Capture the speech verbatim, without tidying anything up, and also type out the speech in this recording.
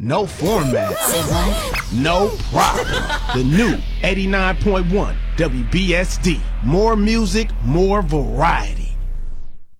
no format, no problem. The new eighty-nine point one W B S D. More music, more variety.